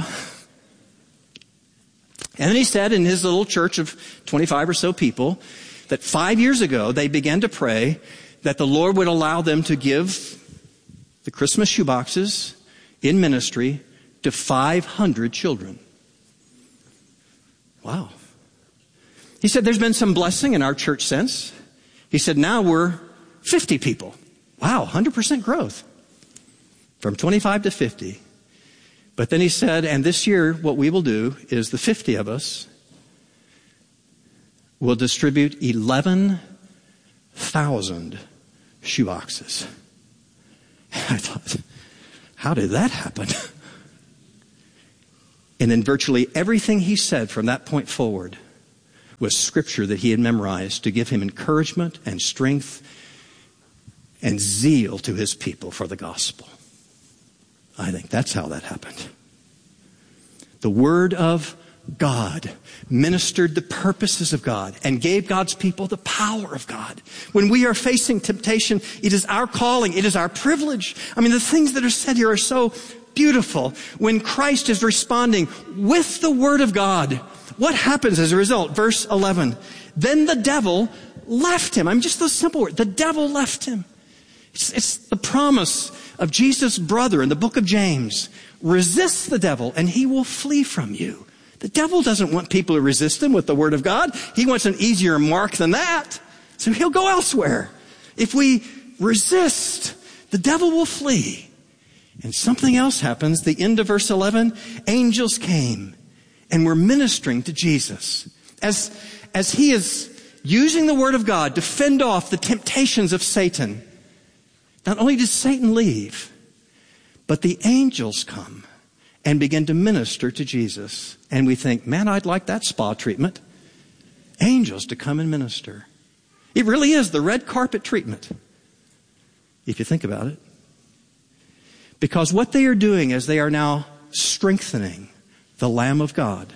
And then he said in his little church of twenty-five or so people that five years ago they began to pray that the Lord would allow them to give the Christmas shoeboxes in ministry to five hundred children. Wow. He said there's been some blessing in our church since. He said now we're fifty people. Wow, one hundred percent growth from twenty-five to fifty. But then he said, and this year what we will do is the fifty of us will distribute eleven thousand shoeboxes. I thought, how did that happen? And then virtually everything he said from that point forward was scripture that he had memorized to give him encouragement and strength and zeal to his people for the gospel. I think that's how that happened. The Word of God ministered the purposes of God and gave God's people the power of God. When we are facing temptation, it is our calling, it is our privilege. I mean, the things that are said here are so beautiful. When Christ is responding with the Word of God, what happens as a result? Verse eleven, then the devil left him. I mean, just those simple words. The devil left him. It's, it's the promise of Jesus' brother in the book of James. Resist the devil and he will flee from you. The devil doesn't want people to resist him with the Word of God. He wants an easier mark than that. So he'll go elsewhere. If we resist, the devil will flee. And something else happens. The end of verse eleven, angels came and were ministering to Jesus. As, as he is using the Word of God to fend off the temptations of Satan, not only does Satan leave, but the angels come and begin to minister to Jesus. And we think, man, I'd like that spa treatment. Angels to come and minister. It really is the red carpet treatment, if you think about it. Because what they are doing as they are now strengthening the Lamb of God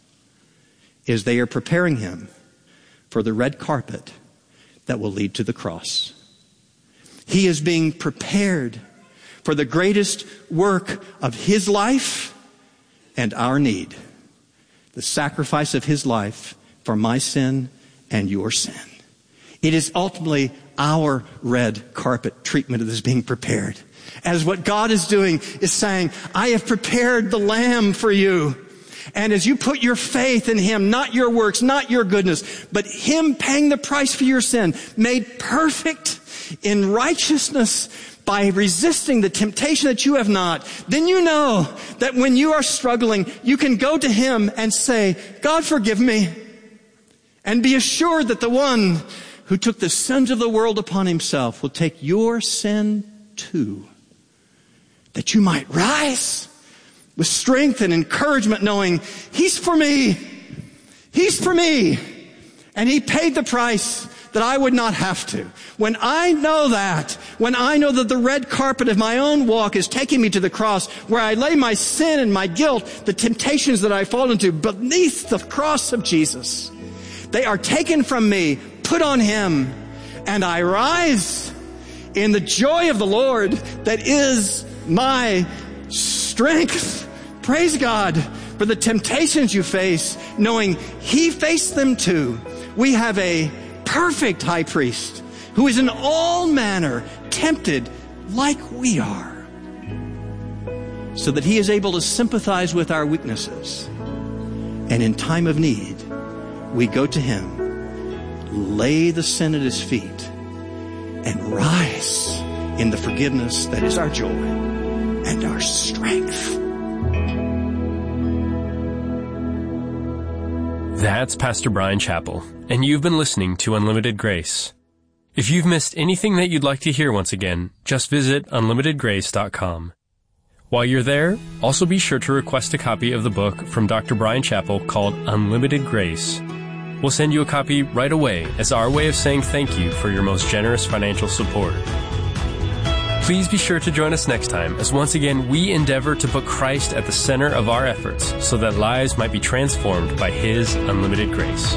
is they are preparing him for the red carpet that will lead to the cross. He is being prepared for the greatest work of his life and our need. The sacrifice of his life for my sin and your sin. It is ultimately our red carpet treatment that is being prepared. As what God is doing is saying, I have prepared the Lamb for you. And as you put your faith in him, not your works, not your goodness, but him paying the price for your sin, made perfect in righteousness by resisting the temptation that you have not, then you know that when you are struggling, you can go to him and say, God, forgive me. And be assured that the one who took the sins of the world upon himself will take your sin too. That you might rise with strength and encouragement, knowing he's for me. He's for me. And he paid the price that I would not have to. When I know that, when I know that the red carpet of my own walk is taking me to the cross, where I lay my sin and my guilt, the temptations that I fall into beneath the cross of Jesus, they are taken from me, put on him, and I rise in the joy of the Lord that is my strength. Praise God for the temptations you face, knowing he faced them too. We have a perfect high priest who is in all manner tempted like we are, so that he is able to sympathize with our weaknesses. And in time of need, we go to him, lay the sin at his feet, and rise in the forgiveness that is our joy and our strength. That's Pastor Bryan Chapell, and you've been listening to Unlimited Grace. If you've missed anything that you'd like to hear once again, just visit unlimited grace dot com. While you're there, also be sure to request a copy of the book from Doctor Bryan Chapell called Unlimited Grace. We'll send you a copy right away as our way of saying thank you for your most generous financial support. Please be sure to join us next time as once again we endeavor to put Christ at the center of our efforts so that lives might be transformed by His unlimited grace.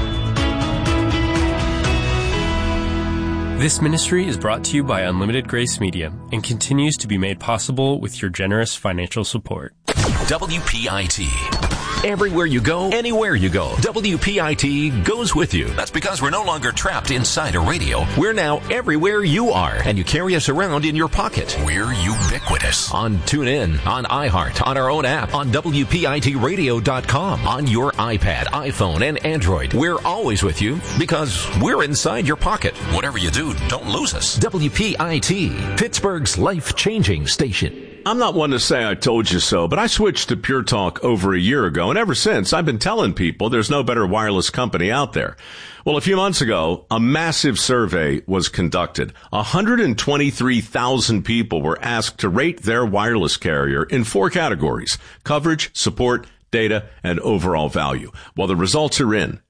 This ministry is brought to you by Unlimited Grace Media and continues to be made possible with your generous financial support. W P I T. Everywhere you go, anywhere you go, W P I T goes with you. That's because we're no longer trapped inside a radio. We're now everywhere you are, and you carry us around in your pocket. We're ubiquitous. On TuneIn, on iHeart, on our own app, on W P I T radio dot com, on your iPad, iPhone, and Android. We're always with you because we're inside your pocket. Whatever you do, don't lose us. W P I T, Pittsburgh's life-changing station. I'm not one to say I told you so, but I switched to Pure Talk over a year ago, and ever since, I've been telling people there's no better wireless company out there. Well, a few months ago, a massive survey was conducted. one hundred twenty-three thousand people were asked to rate their wireless carrier in four categories: coverage, support, data, and overall value. Well, the results are in.